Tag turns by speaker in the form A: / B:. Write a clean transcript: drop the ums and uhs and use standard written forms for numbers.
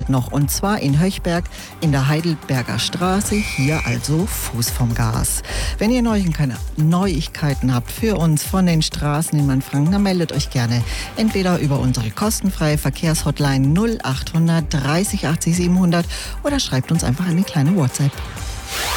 A: geht noch. Und zwar in Höchberg in der Heidelberger Straße, hier also Fuß vom Gas. Wenn ihr Neuigkeiten habt für uns von den Straßen in Mainfranken, dann meldet euch gerne entweder über unsere kostenfreie Verkehrshotline 0800 30 80 700 oder schreibt uns einfach eine kleine WhatsApp.